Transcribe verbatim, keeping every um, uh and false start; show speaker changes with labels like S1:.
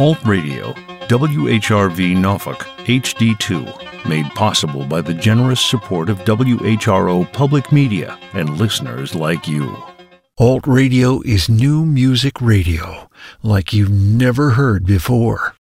S1: Alt Radio, W H R V Norfolk, H D two, made possible by the generous support of W H R O Public Media and listeners like you. Alt Radio is new music radio like you've never heard before.